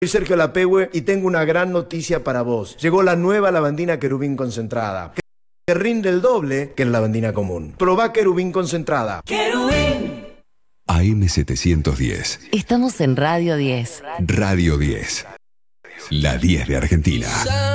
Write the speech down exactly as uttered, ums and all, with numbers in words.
Soy Sergio Lapehue y tengo una gran noticia para vos. Llegó la nueva lavandina Querubín concentrada, que rinde el doble que la lavandina común. Probá Querubín concentrada. Querubín. A M setecientos diez. Estamos en Radio diez. Radio diez. La diez de Argentina.